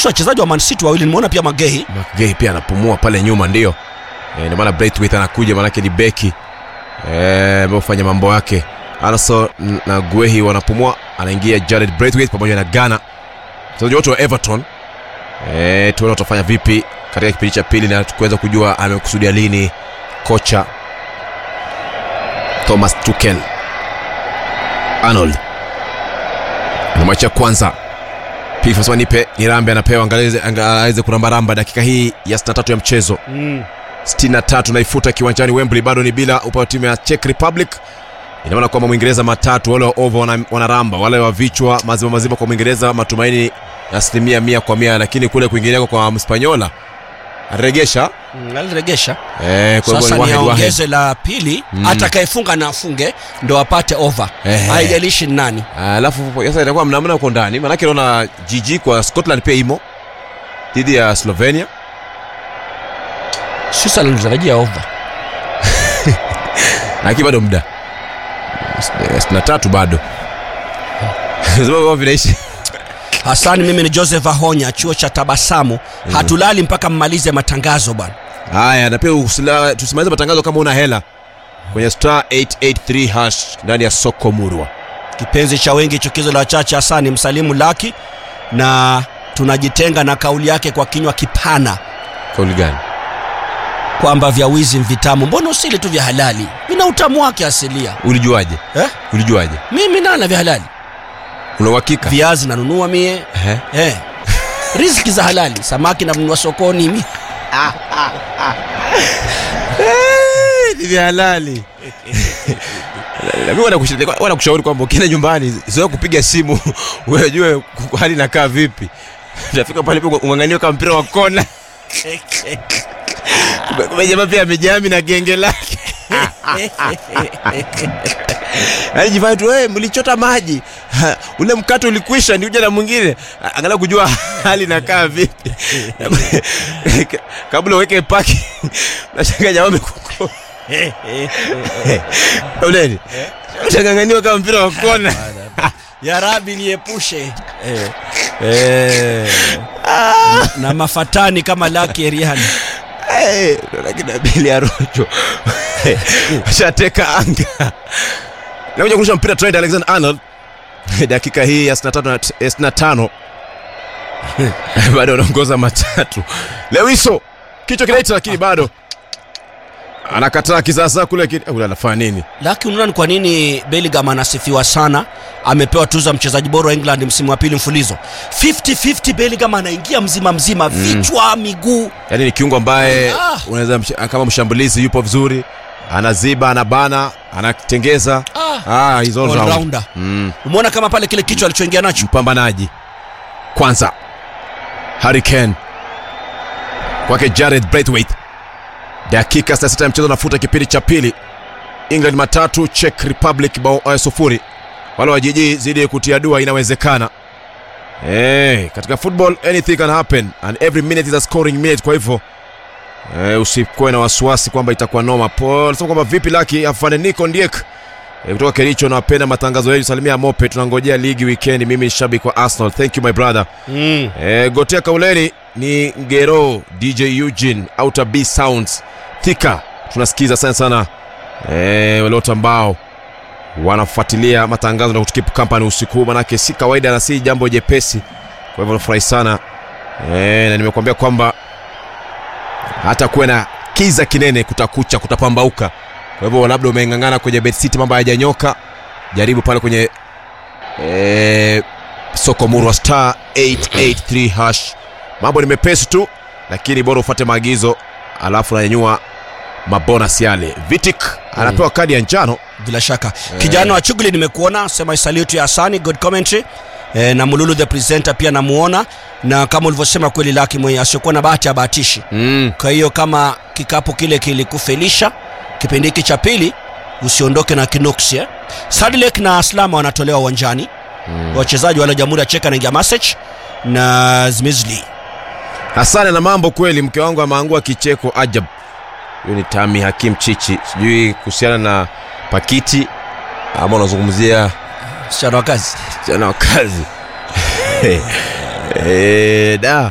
Mwisho wachezaji wa Man City wawili nimeona pia Maguire pia anapumua pale nyuma ndio. Ndio maana Braithwaite anakuja maana yake ni beki. Amefanya mambo yake. Anaso na Guehi wanapumua, anaingia Jared Braithwaite pamoja na Ghana. Wachezaji wote wa Everton. Tuone watafanya vipi katika kipindi cha pili na tuweza kujua amekusudia lini kocha Thomas Tuchel. Arnold Macha kwanza Pifa Swanipe Nirambe anapewa angalize kurambaramba dakika hii ya 63 ya mchezo. 63 naifuta kiwanjani Wembley, bado ni bila upande timu ya Czech Republic. Ina maana kwamba Mwingereza matatu, wale wa over wanaramba, wale wa vichwa mazima kwa Mwingereza matumaini ya 100%, lakini kule kuingilia kwa Mspanyola aliregesha. Kwa sasa ni ongeze la pili, atakayefunga na afunge ndo apate over. Haijalishi nani. Alafu sasa itakuwa mnamna uko ndani. Maana yake naona GG kwa Scotland pia imo dhidi ya Slovenia. Sisi tunarajia over. Lakini bado muda. 63 bado. Zao vinaishi. Hasani, mimi ni Joseph Ahonya, chuo cha Tabasamu. Hatulali mpaka mmalize matangazo bwana. Haya, na pia tusimalize matangazo kama una hela kwenye star 883 hash ndani ya soko Murwa. Kipenzi cha wengi, chukizo la wachache. Hasani msalimu Laki, na tunajitenga na kauli yake kwa kinywa kipana. Kauli gani? Kwamba vya wizi vitamu. Mbona usile tu vya halali? Vina utamu wake asilia. Ulijuaje? Ulijuaje? Mimi nana vya halali. Una uhakika? Viazi nanunua mie. Riziki za halali, samaki nanunua sokoni mimi. Ni vya halali. Mimi wanakushauri kwamba ukienda nyumbani sio kupiga simu wewe jue hali inakaa vipi. Utafika pale ungangania kama mpira wa kona. Jamaa pia amejami na genge lake. Alijifanya tu mlichota maji. Ule mkato ulikwisha ndio jana mwingine. Angalau kujua hali inakaa vipi. Kabla uweke paki. Unashanga jamaa amekuko. Uleni. Utangangania kama mpira wa kona. Ya Rabbi niepushe. Na mafatani kama Laki Eriani. Lakini Bili ya Rojo shateka anga. Na kuja kurusha mpira Trent Alexander-Arnold dakika hii ya 65 bado anaongoza matatu. Lewiso kichwa kinaita, lakini bado anakataa kisasa kule. Anafanya nini? Lakini unaona kwa nini Bellingham anasifiwa sana? Amepewa tuzo ya mchezaji bora wa England msimu wa pili mfulizo. 50-50 Bellingham anaingia mzima vichwa miguu. Yaani ni kiungo ambaye unaweza kama mshambulizi yupo vizuri, anaziba, anabana, anatengeza. He's all rounder. Umeona kama pale kile kichwa alichoingia nacho? Mpambanaji. Kwanza Harry Kane kwake Jared Braithwaite. Dakika 66 ya mchezo, nafuta kipindi cha pili. England matatu, Czech Republic bao 0. Wale wa jiji zidi kutia dua, inawezekana. Katika football anything can happen and every minute is a scoring minute. Kwa hivyo usikuwe na wasiwasi kwamba itakuwa noma. Paul sema kwamba vipi Lucky afanye Nico Ndiek kutoka Kericho, na wapenda matangazo yenu. Salimia Mope, tunangojea ligi weekend. Mimi ni shabiki wa Arsenal. Thank you my brother. Gotea kauleni ni Ngero, DJ Eugene, Outer B Sounds Thika. Tunasikiza sana wale wote ambao wanafuatilia matangazo na kutukeep company usiku, manake si kawaida na si jambo jepesi. Kwa hivyo nafurahi sana. Na nimekuambia kwamba hata kuwe na kiza kinene kutakucha, kutapambauka. Kwa hivyo labda umengangana kwenye Bet City mambo hayajanyoka, jaribu pale kwenye soko Murwa star 883 hash. Mambo ni mepesi tu, lakini bora ufuate maagizo, alafu unanyanyua mabonus yale. Vitic anapewa kadi ya njano bila shaka. Kijana wa Chugli nimekuona, sema salute ya Hasani, good commentary. Na Mululu the presenter pia namuona, na kama ulivyosema kweli Lucky mwenye asiokuwa na bahati abahatishi. Kwa hiyo kama kikapu kile kilikufelisha kipindi hiki cha pili, usiondoke na Kinoxia. Sadilek na Aslama wanatolewa uwanjani. Wachezaji wale Jamhuri ya Czech na Masic na Zmizli. Hasani na mambo kweli, mke wangu ameangua kicheko ajab. Huyo ni Tami Hakim Chichi. Sijui kuhusiana na pakiti ama unazungumzia msichana wa kazi. Msichana wa kazi. Da